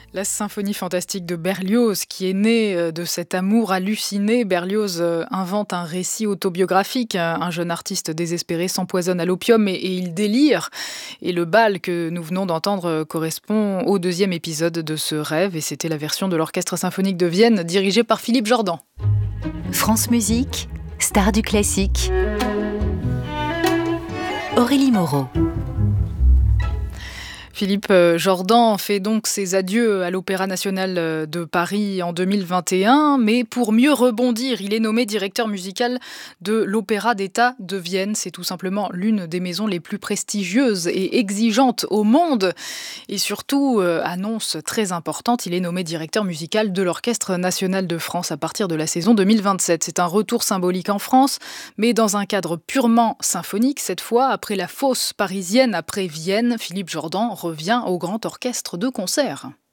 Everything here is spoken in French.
La symphonie fantastique de Berlioz, qui est née de cet amour halluciné. Berlioz invente un récit autobiographique. Un jeune artiste désespéré s'empoisonne à l'opium et il délire. Et le bal que nous venons d'entendre correspond au deuxième épisode de ce rêve. Et c'était la version de l'Orchestre symphonique de Vienne, dirigé par Philippe Jordan. France Musique, star du classique. Aurélie Moreau. Philippe Jordan fait donc ses adieux à l'Opéra national de Paris en 2021, mais pour mieux rebondir, il est nommé directeur musical de l'Opéra d'État de Vienne. C'est tout simplement l'une des maisons les plus prestigieuses et exigeantes au monde. Et surtout, annonce très importante, il est nommé directeur musical de l'Orchestre national de France à partir de la saison 2027. C'est un retour symbolique en France, mais dans un cadre purement symphonique. Cette fois, après la fosse parisienne, après Vienne, Philippe Jordan revient au Grand Orchestre de Concert.